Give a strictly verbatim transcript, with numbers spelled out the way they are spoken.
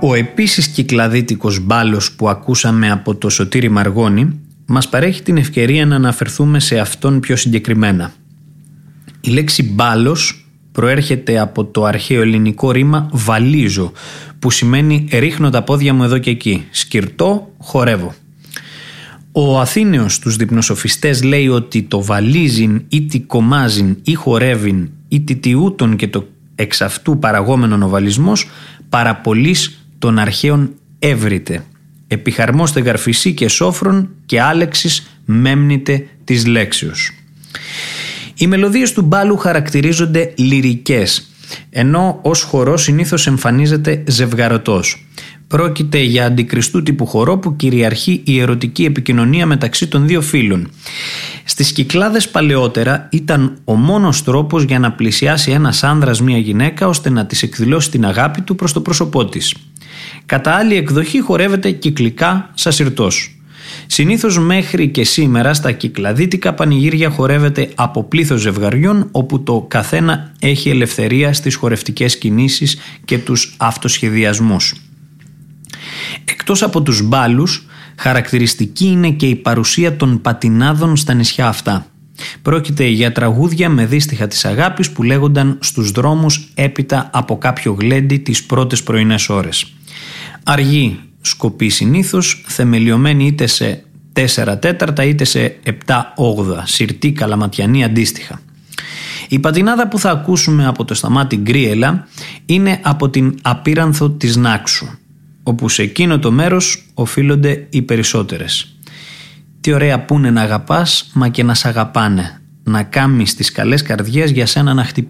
Ο επίσης κυκλαδίτικος μπάλος που ακούσαμε από το Σωτήρη Μαργώνη μας παρέχει την ευκαιρία να αναφερθούμε σε αυτόν πιο συγκεκριμένα. Η λέξη μπάλος προέρχεται από το αρχαίο ελληνικό ρήμα βαλίζω, που σημαίνει ρίχνω τα πόδια μου εδώ και εκεί, σκυρτώ, χορεύω. Ο Αθήνεος στους δείπνοσοφιστές λέει ότι το βαλίζειν ή τι κομάζειν ή χορεύειν ή τι τιούτον και το εξ αυτού παραγόμενον ο βαλισμός παραπολύς των αρχαίων έβριτε. Επιχαρμόστε γαρφισί και σόφρον και άλεξης μέμνητε της λέξεως. Οι μελωδίες του μπάλου χαρακτηρίζονται λυρικές, ενώ ως χορό συνήθως εμφανίζεται ζευγαρωτός. Πρόκειται για αντικριστού τύπου χορό που κυριαρχεί η ερωτική επικοινωνία μεταξύ των δύο φύλων. Στις Κυκλάδες παλαιότερα ήταν ο μόνος τρόπος για να πλησιάσει ένας άνδρας μια γυναίκα ώστε να της εκδηλώσει την αγάπη του προς το πρόσωπό της. Κατά άλλη εκδοχή χορεύεται κυκλικά σασιρτός. Συνήθως μέχρι και σήμερα στα κυκλαδίτικα πανηγύρια χορεύεται από πλήθος ζευγαριών, όπου το καθένα έχει ελευθερία στις χορευτικές κινήσεις και τους αυτοσχεδιασμούς. Εκτός από τους μπάλους, χαρακτηριστική είναι και η παρουσία των πατινάδων στα νησιά αυτά. Πρόκειται για τραγούδια με δύστιχα της αγάπης που λέγονταν στους δρόμους έπειτα από κάποιο γλέντι τις πρώτες πρωινές ώρες. Αργή σκοπή συνήθως, θεμελιωμένη είτε σε τέσσερα τέταρτα είτε σε επτά όγδοα, σιρτή καλαματιανή αντίστοιχα. Η πατινάδα που θα ακούσουμε από το Σταμάτη Γκρίελα είναι από την Απίρανθο της Νάξου, όπου σε εκείνο το μέρος οφείλονται οι περισσότερες. Τι ωραία που είναι να αγαπάς, μα και να σ' αγαπάνε, να κάμεις τις καλές καρδιές για σένα να χτυπάνε.